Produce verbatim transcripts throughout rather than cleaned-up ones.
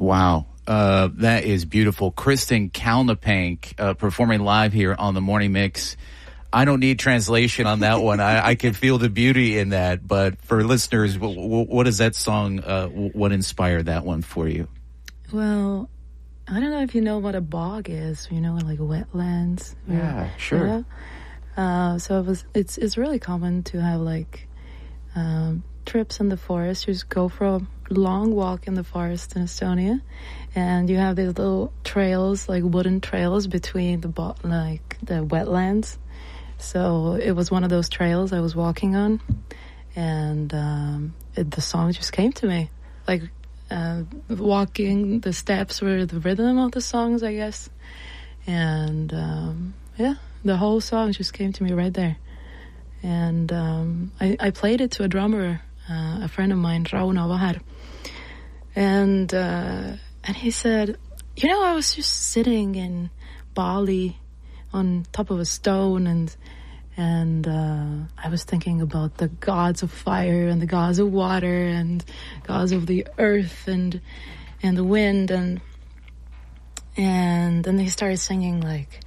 Wow. Uh, that is beautiful. Kristen Kalnapank uh, performing live here on the Morning Mix. I don't need translation on that one. I, I can feel the beauty in that. But for listeners, w- w- what is that song? Uh, w- what inspired that one for you? Well, I don't know if you know what a bog is. You know, like wetlands. Yeah, sure. Yeah. Uh, so it was. It's it's really common to have like um, trips in the forest. You just go for a long walk in the forest in Estonia, and you have these little trails, like wooden trails between the bo- like the wetlands. So it was one of those trails I was walking on, and um, it, the song just came to me. Like uh, walking, the steps were the rhythm of the songs, I guess. And um, yeah, the whole song just came to me right there. And um, I, I played it to a drummer, uh, a friend of mine, Rauno Vahar. And, uh, and he said, you know, I was just sitting in Bali on top of a stone, and and uh, I was thinking about the gods of fire and the gods of water and gods of the earth and and the wind, and and then they started singing like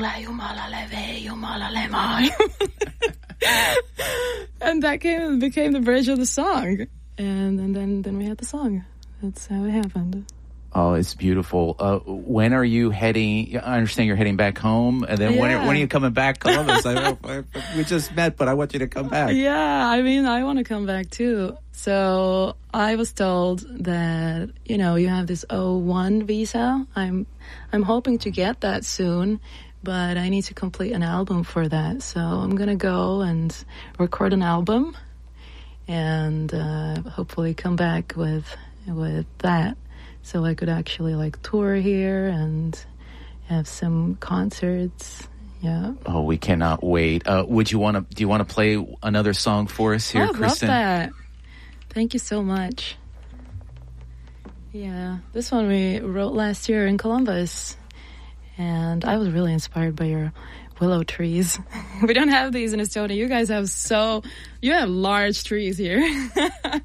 and that came became the bridge of the song, and, and then then we had the song. That's how it happened. Oh, it's beautiful. Uh, when are you heading? I understand you're heading back home. And then yeah. when, are, when are you coming back, Columbus? I, I, we just met, but I want you to come back. Yeah, I mean, I want to come back too. So I was told that, you know, you have this O one visa. I'm, I'm hoping to get that soon, but I need to complete an album for that. So I'm going to go and record an album and uh, hopefully come back with with that. So I could actually like tour here and have some concerts. Yeah. Oh, we cannot wait. Uh, would you want to? Do you want to play another song for us here, oh, Kristen? I love that. Thank you so much. Yeah, this one we wrote last year in Columbus, and I was really inspired by your willow trees. We don't have these in Estonia. You guys have so you have large trees here.